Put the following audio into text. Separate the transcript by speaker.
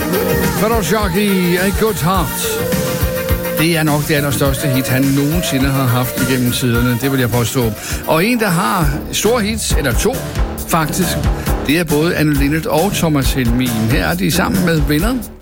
Speaker 1: Federal Jockey, A Good Heart. Det er nok det allerstørste hit, han nogensinde har haft igennem tiderne. Det vil jeg påstå. Og en, der har store hits, eller to faktisk, det er både Anne Linnet og Thomas Helmig. Her er de sammen med Venner.